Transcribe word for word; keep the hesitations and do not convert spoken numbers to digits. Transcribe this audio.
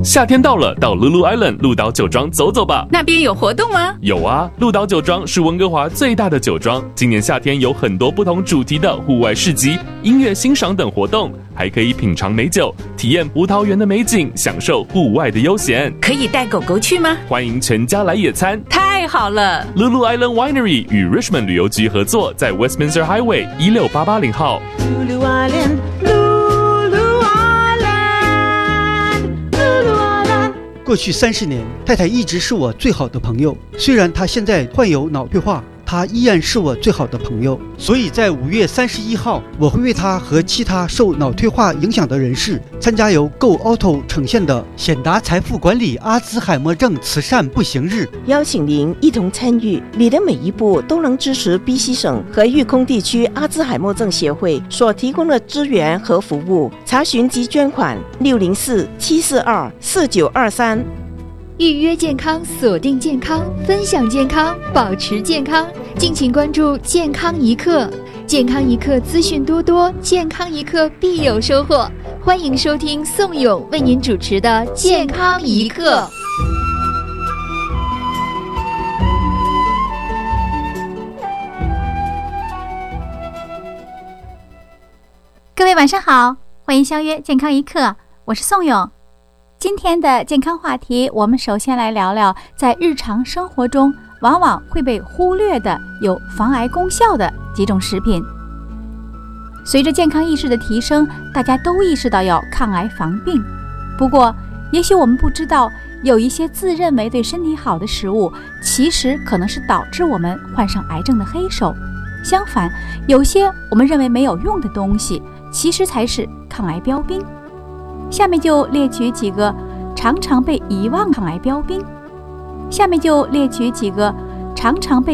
夏天到了，到 Lulu Island 鹿岛酒庄走走吧。 那边有活动吗？ 有啊，鹿岛酒庄是温哥华最大的酒庄，今年夏天有很多不同主题的户外市集、音乐欣赏等活动，还可以品尝美酒，体验葡萄园的美景，享受户外的悠闲。 可以带狗狗去吗？ 欢迎全家来野餐。 太好了 Lulu Island Winery 与 Richmond 旅游局合作，在 Westminster Highway 一六八八零号。 Lulu Island, Lulu Island, Lulu Island。 过去三十年，太太一直是我最好的朋友。虽然她现在患有脑退化，她依然是我最好的朋友。所以在五月三十一号，我会为她和其他受脑退化影响的人士参加由 Go Auto 呈现的显达财富管理阿兹海默症慈善步行日， 邀请您一同参与，你的每一步都能支持 B C 省和育空地区阿兹海默症协会所提供的资源和服务。查询及捐款六零四七四二四九二三。 预约健康，锁定健康，分享健康，保持健康。敬请关注健康一刻，健康一刻资讯多多，健康一刻必有收获。欢迎收听宋勇为您主持的健康一刻。 各位晚上好，欢迎相约健康一刻，我是宋勇。今天的健康话题，我们首先来聊聊在日常生活中往往会被忽略的有防癌功效的几种食品。随着健康意识的提升，大家都意识到要抗癌防病。不过也许我们不知道，有一些自认为对身体好的食物，其实可能是导致我们患上癌症的黑手。相反，有些我们认为没有用的东西，其实才是抗癌标兵。下面就列举几个常常被遗忘抗癌标兵。下面就列举几个常常被